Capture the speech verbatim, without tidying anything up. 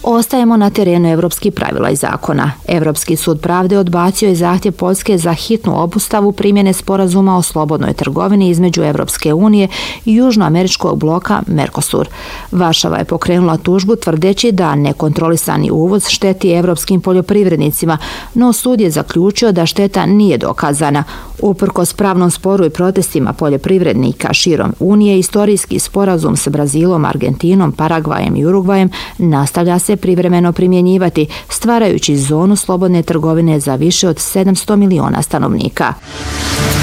Ostajemo na terenu evropskih pravila i zakona. Evropski sud pravde odbacio je zahtjev Poljske za hitnu obustavu primjene sporazuma o slobodnoj trgovini između Evropske unije i južnoameričkog bloka Mercosur. Varšava je pokrenula tužbu tvrdeći da nekontrolisani uvoz šteti evropskim poljoprivrednicima, no sud je zaključio da šteta nije dokazana. Uprkos pravnom sporu i protestima poljoprivrednika širom Unije, istorijski sporazum s Brazilom, Argentinom, Paragvajem i Urugvajem nastavlja se privremeno primjenjivati, stvarajući zonu slobodne trgovine za više od sedamsto miliona stanovnika.